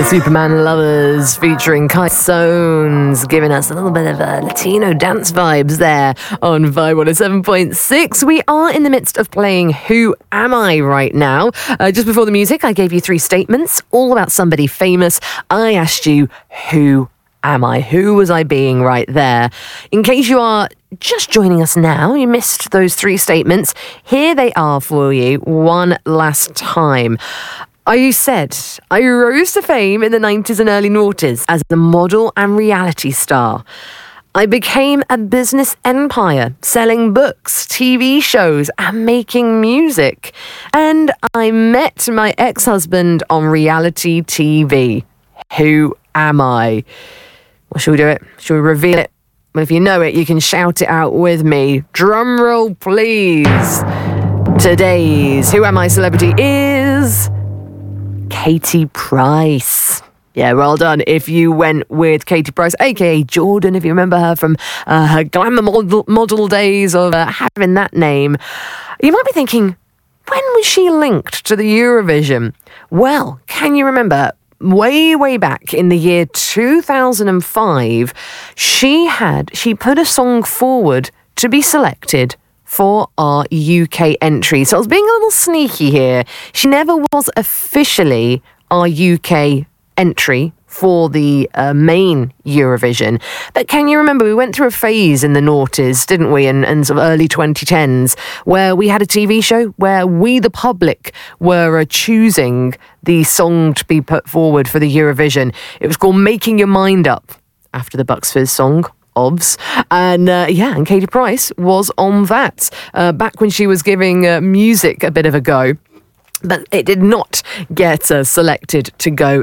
Superman Lovers featuring Kai Sones, giving us a little bit of Latino dance vibes there on Vibe 107.6. We are in the midst of playing Who Am I right now. Just before the music, I gave you 3 statements, all about somebody famous. I asked you, who am I? Who was I being right there? In case you are just joining us now, you missed those 3 statements. Here they are for you one last time. I said I rose to fame in the 90s and early noughties as a model and reality star. I became a business empire, selling books, TV shows, and making music. And I met my ex-husband on reality TV. Who am I? Well, shall we do it? Shall we reveal it? Well, if you know it, you can shout it out with me. Drum roll, please. Today's Who Am I celebrity is Katie Price. Yeah, well done if you went with Katie Price, aka Jordan, if you remember her from her glamour model days of having that name. You might be thinking, when was she linked to the Eurovision? Well, can you remember way back in the year 2005, she put a song forward to be selected for our UK entry. So I was being a little sneaky here. She never was officially our UK entry for the main Eurovision. But can you remember, we went through a phase in the noughties, didn't we, and sort of early 2010s, where we had a TV show where we, the public, were choosing the song to be put forward for the Eurovision. It was called Making Your Mind Up, after the Bucks Fizz song. And and Katie Price was on that back when she was giving music a bit of a go. But it did not get selected to go